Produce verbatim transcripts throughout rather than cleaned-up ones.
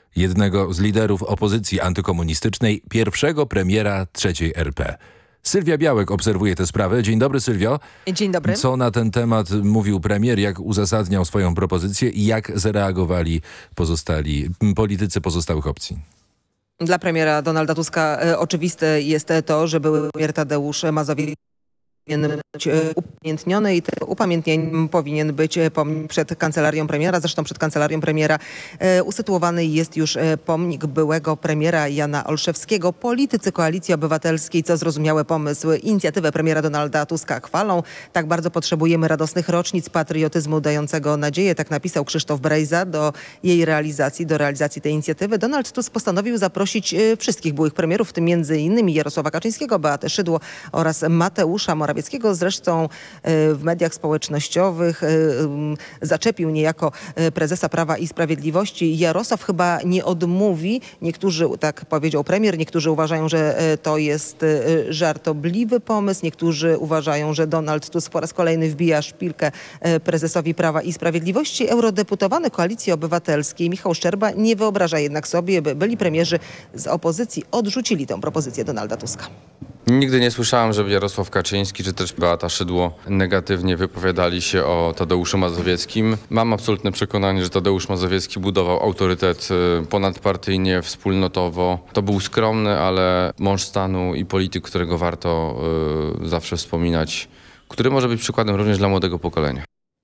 jednego z liderów opozycji antykomunistycznej, pierwszego premiera trzeciej R P. Sylwia Białek obserwuje tę sprawę. Dzień dobry, Sylwio. Dzień dobry. Co na ten temat mówił premier, jak uzasadniał swoją propozycję i jak zareagowali pozostali politycy pozostałych opcji? Dla premiera Donalda Tuska e, oczywiste jest to, że były premier Tadeusz Mazowiecki powinien być upamiętniony i tym upamiętnieniem powinien być pomnik przed kancelarią premiera. Zresztą przed kancelarią premiera e, usytuowany jest już pomnik byłego premiera Jana Olszewskiego. Politycy Koalicji Obywatelskiej, co zrozumiałe pomysł, inicjatywę premiera Donalda Tuska chwalą. Tak bardzo potrzebujemy radosnych rocznic patriotyzmu dającego nadzieję. Tak napisał Krzysztof Brejza. Do jej realizacji, do realizacji tej inicjatywy Donald Tusk postanowił zaprosić e, wszystkich byłych premierów, w tym między innymi Jarosława Kaczyńskiego, Beatę Szydło oraz Mateusza Morawieckiego. Zresztą w mediach społecznościowych zaczepił niejako prezesa Prawa i Sprawiedliwości. Jarosław chyba nie odmówi. Niektórzy, tak powiedział premier, niektórzy uważają, że to jest żartobliwy pomysł. Niektórzy uważają, że Donald Tusk po raz kolejny wbija szpilkę prezesowi Prawa i Sprawiedliwości. Eurodeputowany Koalicji Obywatelskiej Michał Szczerba nie wyobraża jednak sobie, by byli premierzy z opozycji odrzucili tę propozycję Donalda Tuska. Nigdy nie słyszałem, żeby Jarosław Kaczyński czy też Beata Szydło negatywnie wypowiadali się o Tadeuszu Mazowieckim. Mam absolutne przekonanie, że Tadeusz Mazowiecki budował autorytet ponadpartyjnie, wspólnotowo. To był skromny, ale mąż stanu i polityk, którego warto y, zawsze wspominać, który może być przykładem również dla młodego pokolenia.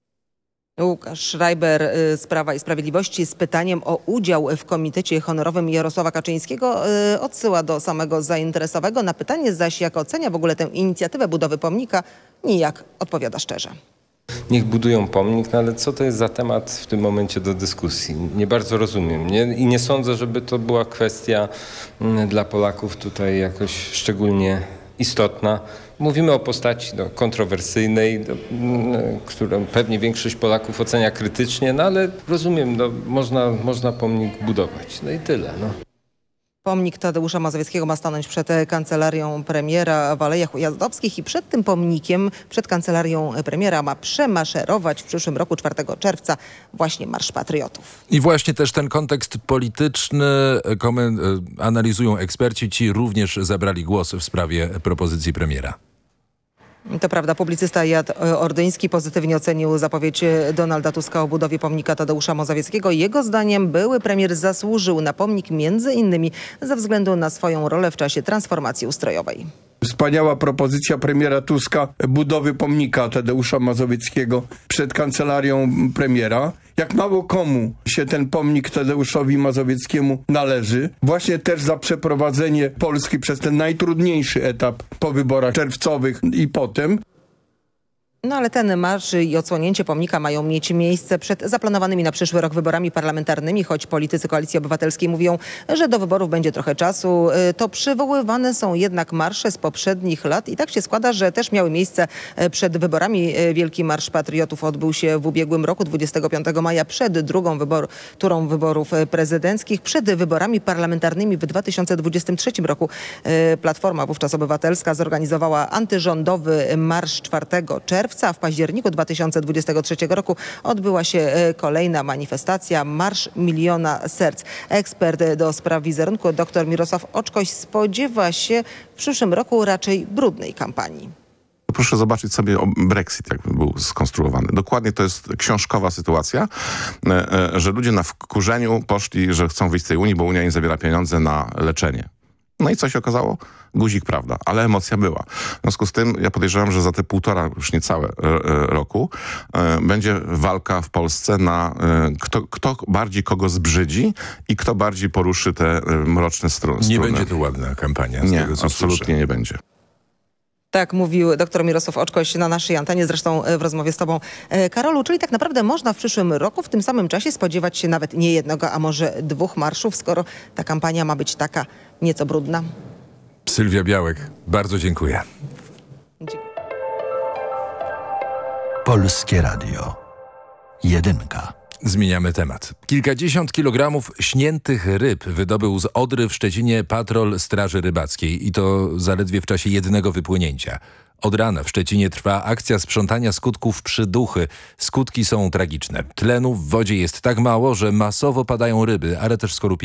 Łukasz Schreiber z Prawa i Sprawiedliwości z pytaniem o udział w Komitecie Honorowym Jarosława Kaczyńskiego odsyła do samego zainteresowanego. Na pytanie zaś, jak ocenia w ogóle tę inicjatywę budowy pomnika, nijak odpowiada szczerze. Niech budują pomnik, no ale co to jest za temat w tym momencie do dyskusji? Nie bardzo rozumiem. Nie? I nie sądzę, żeby to była kwestia dla Polaków tutaj jakoś szczególnie istotna. Mówimy o postaci no, kontrowersyjnej, no, którą pewnie większość Polaków ocenia krytycznie, no ale rozumiem, no, można, można pomnik budować. No i tyle. No. Pomnik Tadeusza Mazowieckiego ma stanąć przed kancelarią premiera w Alejach Ujazdowskich i przed tym pomnikiem, przed kancelarią premiera ma przemaszerować w przyszłym roku czwartego czerwca właśnie Marsz Patriotów. I właśnie też ten kontekst polityczny analizują eksperci. Ci również zabrali głos w sprawie propozycji premiera. To prawda, publicysta Jad Ordyński pozytywnie ocenił zapowiedź Donalda Tuska o budowie pomnika Tadeusza Mazowieckiego. Jego zdaniem były premier zasłużył na pomnik między innymi ze względu na swoją rolę w czasie transformacji ustrojowej. Wspaniała propozycja premiera Tuska budowy pomnika Tadeusza Mazowieckiego przed kancelarią premiera. Jak mało komu się ten pomnik Tadeuszowi Mazowieckiemu należy. Właśnie też za przeprowadzenie Polski przez ten najtrudniejszy etap po wyborach czerwcowych i potem. No ale ten marsz i odsłonięcie pomnika mają mieć miejsce przed zaplanowanymi na przyszły rok wyborami parlamentarnymi, choć politycy Koalicji Obywatelskiej mówią, że do wyborów będzie trochę czasu. To przywoływane są jednak marsze z poprzednich lat i tak się składa, że też miały miejsce przed wyborami. Wielki Marsz Patriotów odbył się w ubiegłym roku, dwudziestego piątego maja, przed drugą wybor turą wyborów prezydenckich, przed wyborami parlamentarnymi w dwa tysiące dwudziestym trzecim roku. Platforma wówczas obywatelska zorganizowała antyrządowy marsz czwartego czerwca. A w październiku dwa tysiące dwudziestego trzeciego roku odbyła się kolejna manifestacja, Marsz Miliona Serc. Ekspert do spraw wizerunku dr Mirosław Oczkoś spodziewa się w przyszłym roku raczej brudnej kampanii. Proszę zobaczyć sobie Brexit, jak był skonstruowany. Dokładnie to jest książkowa sytuacja, że ludzie na wkurzeniu poszli, że chcą wyjść z tej Unii, bo Unia im zabiera pieniądze na leczenie. No i co się okazało? Guzik, prawda, ale emocja była. W związku z tym ja podejrzewam, że za te półtora, już niecałe roku e, będzie walka w Polsce na e, kto, kto bardziej kogo zbrzydzi i kto bardziej poruszy te e, mroczne stru, struny. Nie będzie to ładna kampania. Z nie, tego, co absolutnie słyszę. nie będzie. Tak mówił dr Mirosław Oczkoś na naszej antenie, zresztą w rozmowie z tobą, Karolu. Czyli tak naprawdę można w przyszłym roku w tym samym czasie spodziewać się nawet nie jednego, a może dwóch marszów, skoro ta kampania ma być taka nieco brudna. Sylwia Białek, bardzo dziękuję. Dziękuję. Polskie Radio. Jedynka. Zmieniamy temat. Kilkadziesiąt kilogramów śniętych ryb wydobył z Odry w Szczecinie patrol Straży Rybackiej i to zaledwie w czasie jednego wypłynięcia. Od rana w Szczecinie trwa akcja sprzątania skutków przyduchy. Skutki są tragiczne. Tlenu w wodzie jest tak mało, że masowo padają ryby, ale też skorupia.